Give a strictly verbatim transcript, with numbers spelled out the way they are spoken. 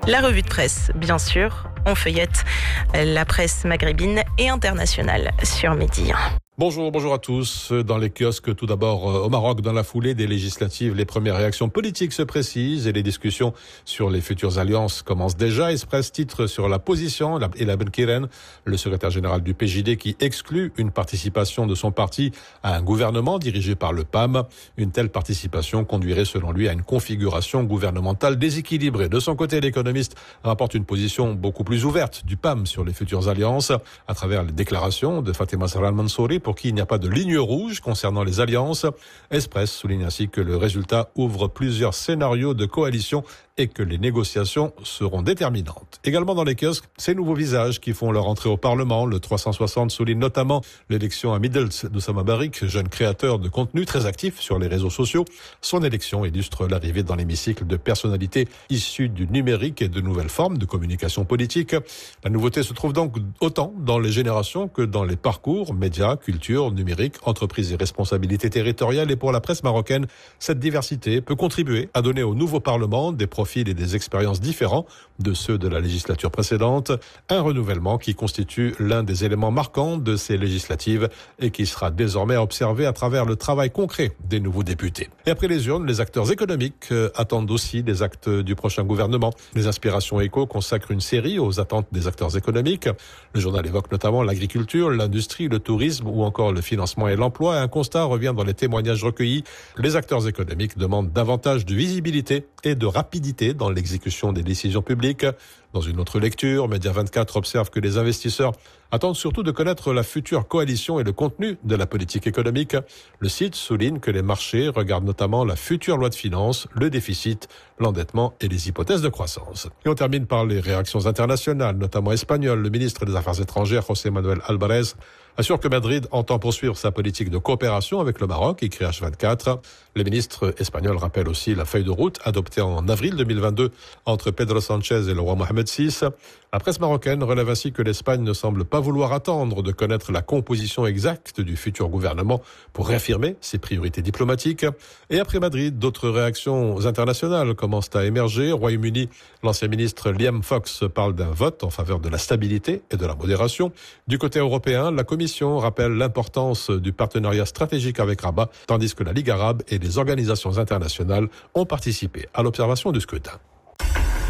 La revue de presse, bien sûr, on feuillette la presse maghrébine et internationale sur Midi. Bonjour, bonjour à tous. Dans les kiosques, tout d'abord au Maroc, dans la foulée des législatives, les premières réactions politiques se précisent et les discussions sur les futures alliances commencent déjà. Express titre sur la position et la Benkiren, le secrétaire général du P J D, qui exclut une participation de son parti à un gouvernement dirigé par le P A M. Une telle participation conduirait selon lui à une configuration gouvernementale déséquilibrée. De son côté, l'économiste rapporte une position beaucoup plus ouverte du P A M sur les futures alliances à travers les déclarations de Fatima Zahra Al-Mansouri, pour qui il n'y a pas de ligne rouge concernant les alliances. Express souligne ainsi que le résultat ouvre plusieurs scénarios de coalition et que les négociations seront déterminantes. Également dans les kiosques, ces nouveaux visages qui font leur entrée au Parlement. Le trois cent soixante souligne notamment l'élection à Middles d'Oussama Barik, jeune créateur de contenu très actif sur les réseaux sociaux. Son élection illustre l'arrivée dans l'hémicycle de personnalités issues du numérique et de nouvelles formes de communication politique. La nouveauté se trouve donc autant dans les générations que dans les parcours, médias, culture, numérique, entreprises et responsabilités territoriales. Et pour la presse marocaine, cette diversité peut contribuer à donner au nouveau Parlement des profils et des expériences différents de ceux de la législature précédente. Un renouvellement qui constitue l'un des éléments marquants de ces législatives et qui sera désormais observé à travers le travail concret des nouveaux députés. Et après les urnes, les acteurs économiques attendent aussi des actes du prochain gouvernement. Les Inspirations Éco consacrent une série aux attentes des acteurs économiques. Le journal évoque notamment l'agriculture, l'industrie, le tourisme ou encore le financement et l'emploi. Un constat revient dans les témoignages recueillis. Les acteurs économiques demandent davantage de visibilité et de rapidité dans l'exécution des décisions publiques. Dans une autre lecture, Média vingt-quatre observe que les investisseurs attendent surtout de connaître la future coalition et le contenu de la politique économique. Le site souligne que les marchés regardent notamment la future loi de finances, le déficit, l'endettement et les hypothèses de croissance. Et on termine par les réactions internationales, notamment espagnoles. Le ministre des Affaires étrangères, José Manuel Álvarez, assure que Madrid entend poursuivre sa politique de coopération avec le Maroc, écrit H vingt-quatre. Le ministre espagnol rappelle aussi la feuille de route adoptée en avril deux mille vingt-deux entre Pedro Sánchez et le roi Mohamed six. La presse marocaine relève ainsi que l'Espagne ne semble pas vouloir attendre de connaître la composition exacte du futur gouvernement pour réaffirmer ses priorités diplomatiques. Et après Madrid, d'autres réactions internationales commencent à émerger. Au Royaume-Uni, l'ancien ministre Liam Fox parle d'un vote en faveur de la stabilité et de la modération. Du côté européen, la Commission rappelle l'importance du partenariat stratégique avec Rabat, tandis que la Ligue arabe et les organisations internationales ont participé à l'observation du scrutin.